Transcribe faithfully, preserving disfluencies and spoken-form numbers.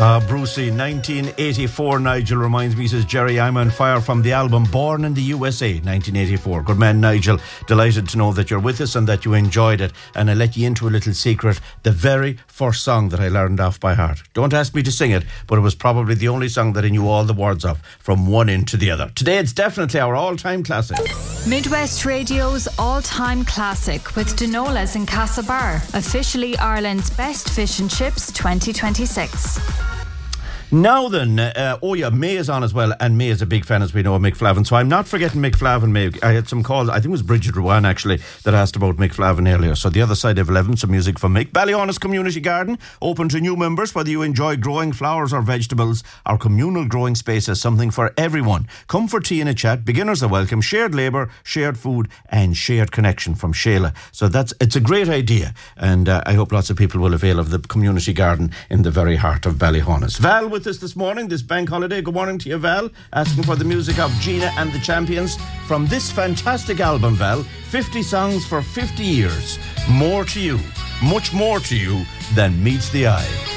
Uh, Brucey, nineteen eighty-four, Nigel reminds me, says Jerry, I'm on fire from the album Born in the U S A, nineteen eighty-four. Good man, Nigel. Delighted to know that you're with us and that you enjoyed it. And I let you into a little secret. The very first song that I learned off by heart. Don't ask me to sing it, but it was probably the only song that I knew all the words of from one end to the other. Today it's definitely our all-time classic. Midwest Radio's all-time classic with Dinolas in Castlebar. Officially Ireland's best fish and chips twenty twenty-six. Now then, uh, oh yeah, May is on as well, and May is a big fan, as we know, of Mick Flavin. So I'm not forgetting Mick Flavin. May. I had some calls, I think it was Bridget Ruan actually, that asked about Mick Flavin earlier. So the other side of eleven, some music from Mick. Ballyhonest Community Garden, open to new members, whether you enjoy growing flowers or vegetables. Our communal growing space has something for everyone. Come for tea and a chat. Beginners are welcome. Shared labour, shared food, and shared connection from Sheila. So that's it's a great idea, and uh, I hope lots of people will avail of the community garden in the very heart of Ballyhonest. Val with us this morning, this bank holiday. Good morning to you, Val. Asking for the music of Gina and the Champions from this fantastic album, Val. fifty songs for fifty years. More to you, much more to you than meets the eye.